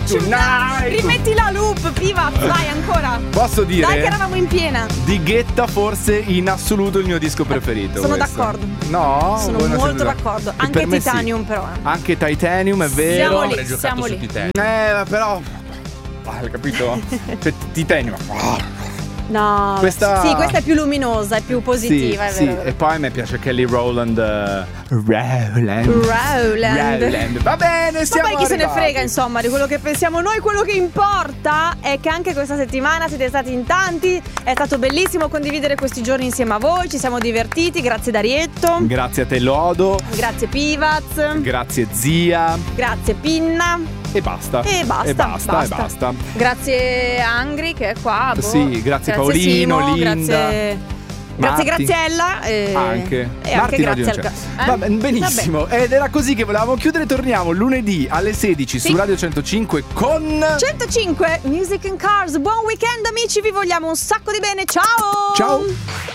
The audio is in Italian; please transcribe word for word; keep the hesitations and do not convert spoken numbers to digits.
tonight. Rimetti la loop, Pivaz, dai ancora. Posso dire? Dai che eravamo in piena. Di Guetta forse in assoluto il mio disco preferito. Sono questo. d'accordo. No? Sono voi non molto siete- d'accordo. E Anche per me Titanium sì. però. eh. Anche Titanium è vero. Siamo lì, Avrei giocato siamo su lì. Titanium. Eh, però. Ah, hai capito? Cioè, Titanium. No, Questa- sì, questa è più luminosa, è più positiva, sì, è sì. vero. è E vero. poi a me piace Kelly Rowland. eh, Rowland. Rowland. Rowland. Va bene, siamo Vabbè, chi se ne arrivati. frega insomma di quello che pensiamo noi. Quello che importa è che anche questa settimana siete stati in tanti. È stato bellissimo condividere questi giorni insieme a voi. Ci siamo divertiti. Grazie Darietto. Grazie a te Lodo. Grazie Pivaz. Grazie zia. Grazie Pinna. E basta. E basta, E basta, basta. e basta. Grazie Angri che è qua. boh. Sì, grazie Paolino, Simo, Linda, Grazie, grazie Marti. Graziella. E Anche. E Marti anche no, grazie non al c'è. ca- eh? Vabbè, benissimo. Ed era così che volevamo chiudere. Torniamo lunedì alle sedici Sì. su Radio centocinque con centocinque Music and Cars. Buon weekend amici, vi vogliamo un sacco di bene. Ciao. Ciao.